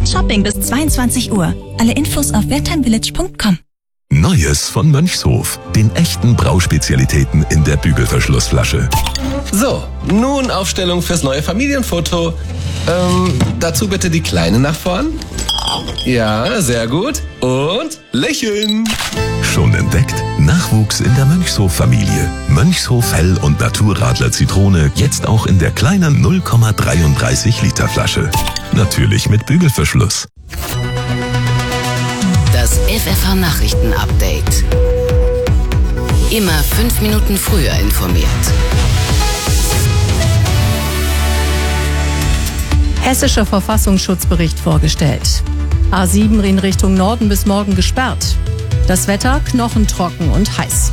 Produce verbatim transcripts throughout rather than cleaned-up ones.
Shopping bis zweiundzwanzig Uhr. Alle Infos auf wertheimvillage punkt com. Neues von Mönchshof. Den echten Brauspezialitäten in der Bügelverschlussflasche. So, nun Aufstellung fürs neue Familienfoto. Ähm, dazu bitte die Kleine nach vorn. Ja, sehr gut. Und lächeln. Schon entdeckt? Nachwuchs in der Mönchshof-Familie. Mönchshof Hell und Naturradler Zitrone jetzt auch in der kleinen null Komma dreiunddreißig Liter Flasche. Natürlich mit Bügelverschluss. Das F F H-Nachrichten-Update. Immer fünf Minuten früher informiert. Hessischer Verfassungsschutzbericht vorgestellt. A sieben in Richtung Norden bis morgen gesperrt. Das Wetter knochentrocken und heiß.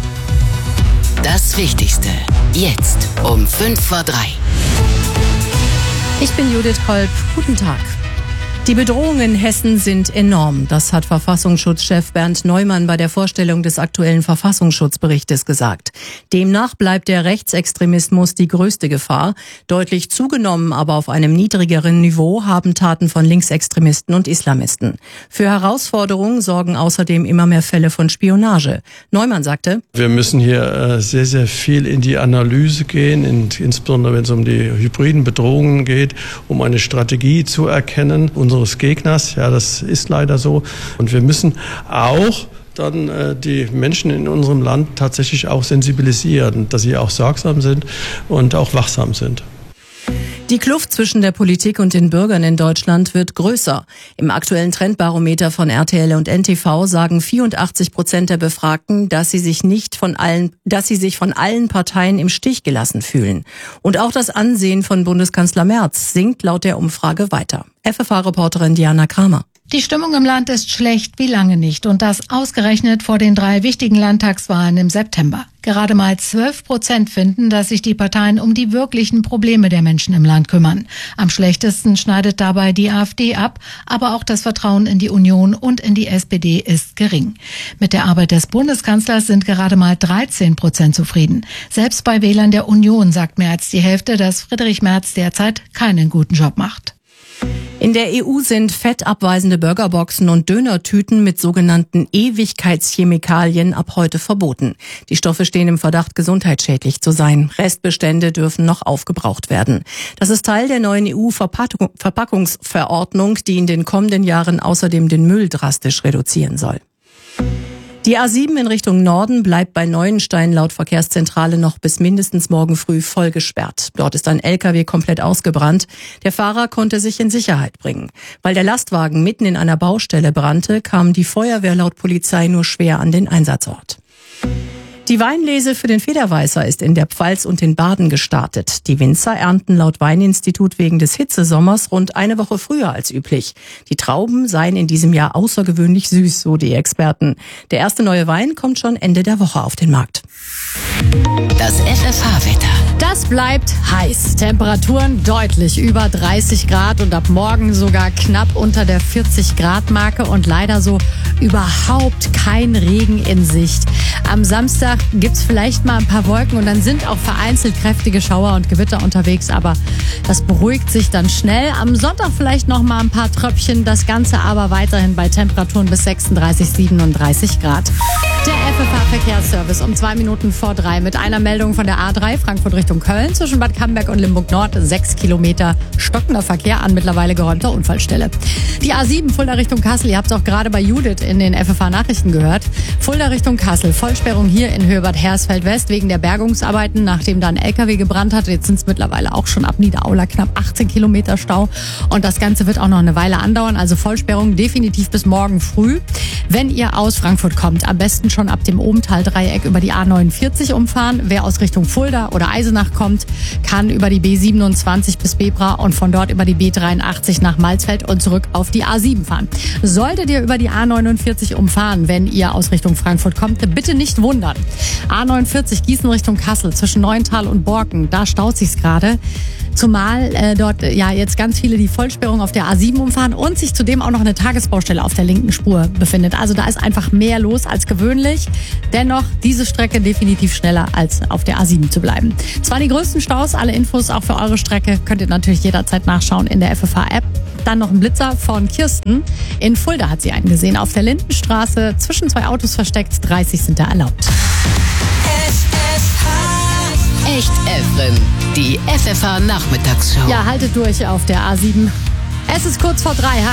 Das Wichtigste jetzt um fünf vor drei. Ich bin Judith Kolb. Guten Tag. Die Bedrohungen in Hessen sind enorm. Das hat Verfassungsschutzchef Bernd Neumann bei der Vorstellung des aktuellen Verfassungsschutzberichtes gesagt. Demnach bleibt der Rechtsextremismus die größte Gefahr. Deutlich zugenommen, aber auf einem niedrigeren Niveau haben Taten von Linksextremisten und Islamisten. Für Herausforderungen sorgen außerdem immer mehr Fälle von Spionage. Neumann sagte: Wir müssen hier sehr, sehr viel in die Analyse gehen, insbesondere wenn es um die hybriden Bedrohungen geht, um eine Strategie zu erkennen unseres Gegners. Ja, das ist leider so. Und wir müssen auch dann äh, die Menschen in unserem Land tatsächlich auch sensibilisieren, dass sie auch sorgsam sind und auch wachsam sind. Die Kluft zwischen der Politik und den Bürgern in Deutschland wird größer. Im aktuellen Trendbarometer von R T L und N T V sagen vierundachtzig Prozent der Befragten, dass sie sich nicht von allen, dass sie sich von allen Parteien im Stich gelassen fühlen. Und auch das Ansehen von Bundeskanzler Merz sinkt laut der Umfrage weiter. F F H-Reporterin Diana Kramer. Die Stimmung im Land ist schlecht wie lange nicht und das ausgerechnet vor den drei wichtigen Landtagswahlen im September. Gerade mal zwölf Prozent finden, dass sich die Parteien um die wirklichen Probleme der Menschen im Land kümmern. Am schlechtesten schneidet dabei die AfD ab, aber auch das Vertrauen in die Union und in die S P D ist gering. Mit der Arbeit des Bundeskanzlers sind gerade mal dreizehn Prozent zufrieden. Selbst bei Wählern der Union sagt mehr als die Hälfte, dass Friedrich Merz derzeit keinen guten Job macht. In der E U sind fettabweisende Burgerboxen und Dönertüten mit sogenannten Ewigkeitschemikalien ab heute verboten. Die Stoffe stehen im Verdacht, gesundheitsschädlich zu sein. Restbestände dürfen noch aufgebraucht werden. Das ist Teil der neuen E U-Verpackungsverordnung, die in den kommenden Jahren außerdem den Müll drastisch reduzieren soll. Die A sieben in Richtung Norden bleibt bei Neuenstein laut Verkehrszentrale noch bis mindestens morgen früh voll gesperrt. Dort ist ein L K W komplett ausgebrannt. Der Fahrer konnte sich in Sicherheit bringen. Weil der Lastwagen mitten in einer Baustelle brannte, kam die Feuerwehr laut Polizei nur schwer an den Einsatzort. Die Weinlese für den Federweißer ist in der Pfalz und in Baden gestartet. Die Winzer ernten laut Weininstitut wegen des Hitzesommers rund eine Woche früher als üblich. Die Trauben seien in diesem Jahr außergewöhnlich süß, so die Experten. Der erste neue Wein kommt schon Ende der Woche auf den Markt. Das F F H-Wetter. Das bleibt heiß. Temperaturen deutlich über dreißig Grad und ab morgen sogar knapp unter der vierzig Grad Marke und leider so überhaupt kein Regen in Sicht. Am Samstag gibt's vielleicht mal ein paar Wolken und dann sind auch vereinzelt kräftige Schauer und Gewitter unterwegs, aber das beruhigt sich dann schnell. Am Sonntag vielleicht noch mal ein paar Tröpfchen, das Ganze aber weiterhin bei Temperaturen bis sechsunddreißig, siebenunddreißig Grad. Der F F H-Verkehrsservice um zwei Minuten vor drei mit einer Meldung von der A drei Frankfurt Richtung Köln zwischen Bad Camberg und Limburg Nord. Sechs Kilometer stockender Verkehr an mittlerweile geräumter Unfallstelle. Die A sieben Fulda Richtung Kassel, ihr habt es auch gerade bei Judith in den F F H-Nachrichten gehört. Fulda Richtung Kassel, Vollsperrung hier in Höhe Bad Hersfeld West wegen der Bergungsarbeiten, nachdem da ein L K W gebrannt hat. Jetzt sind es mittlerweile auch schon ab Niederaula knapp achtzehn Kilometer Stau und das Ganze wird auch noch eine Weile andauern. Also Vollsperrung definitiv bis morgen früh. Wenn ihr aus Frankfurt kommt, am besten schon ab dem Obental-Dreieck über die A neunundvierzig umfahren. Wer aus Richtung Fulda oder Eisenach kommt, kann über die B siebenundzwanzig bis Bebra und von dort über die B dreiundachtzig nach Malzfeld und zurück auf die A sieben fahren. Solltet ihr über die A neunundvierzig umfahren, wenn ihr aus Richtung Frankfurt kommt, bitte nicht wundern. A neunundvierzig Gießen Richtung Kassel zwischen Neuental und Borken, da staut sich's gerade. Zumal äh, dort äh, ja jetzt ganz viele die Vollsperrung auf der A sieben umfahren und sich zudem auch noch eine Tagesbaustelle auf der linken Spur befindet. Also da ist einfach mehr los als gewöhnlich. Dennoch diese Strecke definitiv schneller als auf der A sieben zu bleiben. Zwar die größten Staus, alle Infos auch für eure Strecke könnt ihr natürlich jederzeit nachschauen in der F F H-App. Dann noch ein Blitzer von Kirsten. In Fulda hat sie einen gesehen. Auf der Lindenstraße zwischen zwei Autos versteckt. dreißig sind da erlaubt. Echt Efren, die F F H-Nachmittagsshow. Ja, haltet durch auf der A sieben. Es ist kurz vor drei. Hi.